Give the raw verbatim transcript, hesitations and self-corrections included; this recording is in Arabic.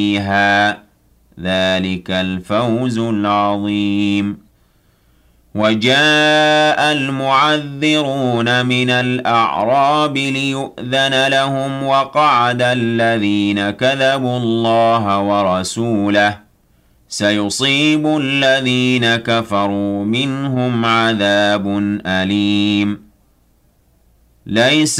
فيها ذلك الفوز العظيم. وجاء المعذرون من الأعراب ليؤذن لهم وقعد الذين كذبوا الله ورسوله سيصيب الذين كفروا منهم عذاب أليم. ليس